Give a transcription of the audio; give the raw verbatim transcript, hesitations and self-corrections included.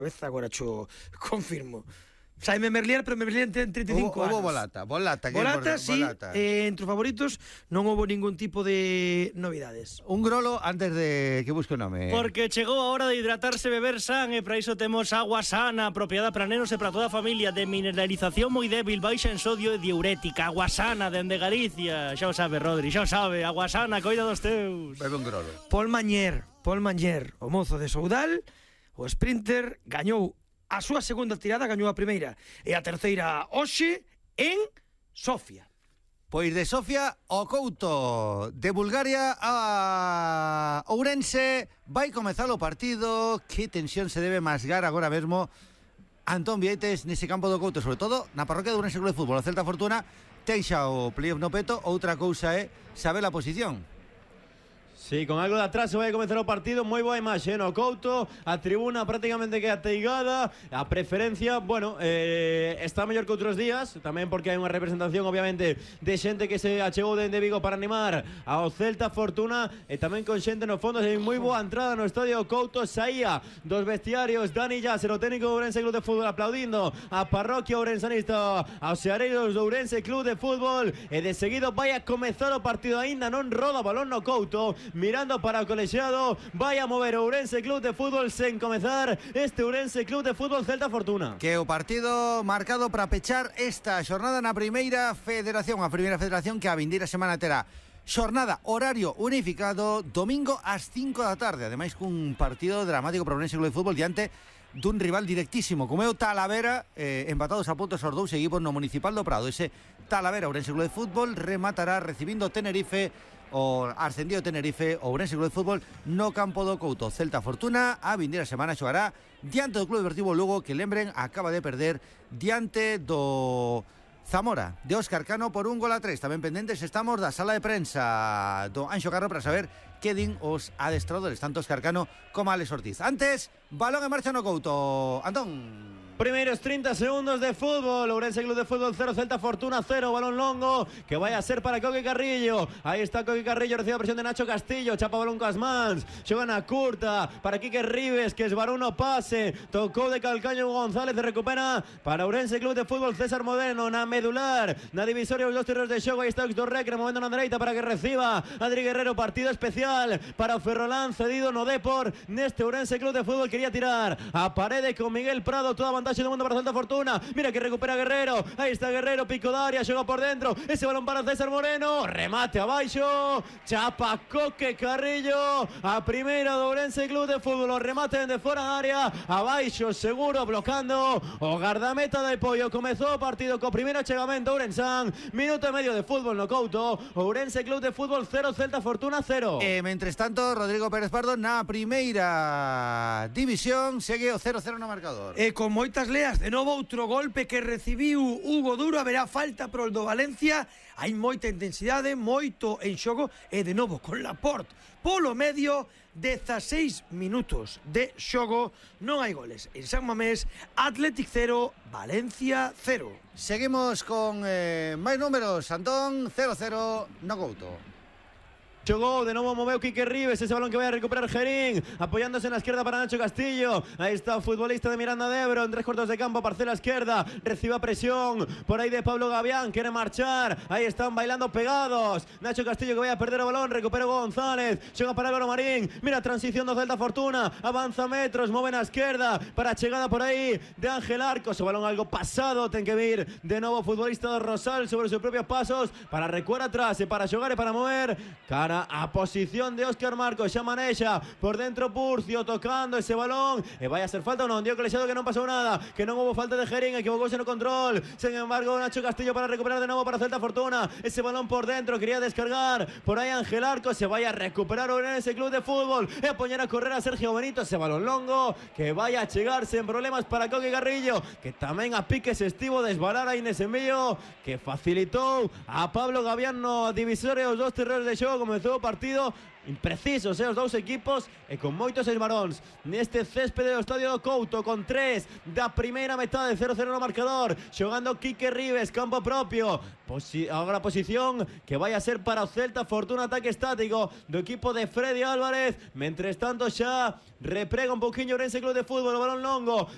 Agora cho confirmo. Saime Merlier, pero Merlier ten treinta e cinco hubo, anos. Hubo Volata, Volata. Volata, por, sí, Volata. Eh, entre os favoritos non houve ningún tipo de novidades. Un grolo antes de que busque o nome. Porque chegou a hora de hidratarse, beber san, e para iso temos agua sana, apropiada para nenos e para toda a familia, de mineralización moi débil, baixa en sodio e diurética. Agua sana, dende Galicia. Xa o sabe, Rodri, xa o sabe. Agua sana, coida dos teus. Bebe un grolo. Paul Mañer, Paul Mañer, o mozo de Soudal, o sprinter, gañou a súa segunda tirada, gañou a primeira e a terceira hoxe en Sofia. Pois de Sofia ao Couto, de Bulgaria a Ourense, vai comezar o partido. Que tensión se debe masgar agora mesmo Antón Vieites nese campo do Couto, sobre todo na parroquia de Ourense Club de Fútbol. O Celta Fortuna ten xa o playoff no peto, outra cousa é saber a posición. Sí, con algo de atraso vai comenzar o partido. Moi boa imaxe no Couto, a tribuna prácticamente que ateigada, a preferencia, bueno, eh, está mellor que outros días, tamén porque hai unha representación obviamente de xente que se achegou dende Vigo para animar ao Celta Fortuna, e tamén con xente no fondo. Hai moi boa entrada no estadio Couto. Saía dos vestiarios Dani Yasser, o técnico do Ourense Club de Fútbol, aplaudindo a parroquia ourensanista, aos seareiros do Ourense Club de Fútbol, e de seguido vai a comezar o partido. Aínda non roda balón no Couto, mirando para o colexiado, vai a mover o Ourense Club de Fútbol sen comezar este Ourense Club de Fútbol Celta Fortuna. Que o partido marcado para pechar esta xornada na primeira federación, a primeira federación que a vindeira semana terá xornada, horario unificado, domingo ás cinco da tarde, ademais cun partido dramático para o Ourense Club de Fútbol diante dun rival directísimo como é o Talavera, eh, empatados a puntos os dous equipos no Municipal do Prado. Ese Talavera Ourense Club de Fútbol rematará recibindo Tenerife, o ascendido Tenerife, o Ourense Club de Fútbol no campo do Couto. Celta Fortuna a vindeira semana xogará diante do Club Deportivo Lugo, que lembren acaba de perder diante do Zamora de Óscar Cano por un gol a tres. Tamén pendentes estamos da sala de prensa do Anxo Carro para saber que din os adestradores, tanto Óscar Cano como Alex Ortiz. Antes, balón en marcha no Couto. Antón. Primeiros trinta segundos de fútbol. Ourense Club de Fútbol cero, Celta Fortuna cero. Balón longo que vai a ser para Coque Carrillo. Aí está Coque Carrillo, recibe a presión de Nacho Castillo, chapa balón coas mans, xoga na curta para Quique Ribes, que esvarou no pase, tocou de calcaño González, recupera para Ourense Club de Fútbol César Modeno na medular, na divisoria os dos tiros de xogo. Aí está Ox do Recre movendo na dereita para que reciba Adri Guerrero. Partido especial para o Ferrolán, cedido no Depor neste Ourense Club de Fútbol. Quería tirar a parede con Miguel Prado, toda vantagem do mundo para Celta Fortuna. Mira que recupera Guerrero, aí está Guerrero, pico de área, xoga por dentro, ese balón para César Moreno, remate abaixo, chapa Coque Carrillo, a primeira do Ourense Club de Fútbol, o remate dende fora da área, abaixo seguro, blocando o gardameta de Pollo. Comezou o partido co primeiro achegamento Ourensán, minuto e medio de fútbol no Couto. Ourense Club de Fútbol cero, Celta Fortuna cero. E mentres tanto, Rodrigo Pérez Pardo na primeira división segue o cero cero no marcador. E con moitas leas, de novo outro golpe que recibiu Hugo Duro. Haberá falta pro do Valencia. Hai moita intensidade, moito en xogo, e de novo con Laporte polo medio. Dezaseis minutos de xogo, non hai goles en San Mamés. Athletic cero, Valencia cero. Seguimos con eh, máis números. Antón, cero cero no Couto. Xogou, de novo moveu Quique Ribes, ese balón que vai a recuperar Gerín, apoiándose na esquerda para Nacho Castillo. Aí está o futbolista de Miranda de Ebro, en tres cuartos de campo, parcela esquerda, recibe a presión por aí de Pablo Gavián, quere marchar, aí están bailando pegados. Nacho Castillo que vai a perder o balón, recupera González, xoga para Álvaro Marín, mira a transición do Celta Fortuna, avanza metros, move na esquerda, para a chegada por aí de Ángel Arcos, o balón algo pasado, ten que vir de novo o futbolista do Rosal sobre os seus propios pasos, para recuar atrás e para xogar e para mover, cara a posición de Óscar Marcos, xa manexa por dentro Purcio, tocando ese balón, e vai a ser falta ou non? Dio colexiado que non pasou nada, que non houve falta de Gerín, equivocouse no control. Sen embargo, Nacho Castillo para recuperar de novo para Celta Fortuna, ese balón por dentro, quería descargar por aí Ángel Arcos, se vai a recuperar o Ourense Club de Fútbol e a poñer a correr a Sergio Benito, ese balón longo que vai a chegarse en problemas para Coque Carrillo, que tamén a piques estivo desbalar aí nese envío, que facilitou a Pablo Gavián no divisoria os dos terreos de xogo. Comezou o partido imprecisos, eh, os dous equipos, e con moitos esmaróns neste céspede do estadio do Couto, con tres da primeira metade, cero cero no marcador, xogando Quique Ribes, campo propio. Posi agora a posición que vai a ser para o Celta Fortuna, ataque estático do equipo de Freddy Álvarez. Mentres tanto xa reprega un poquinho Ourense Club de Fútbol, o balón longo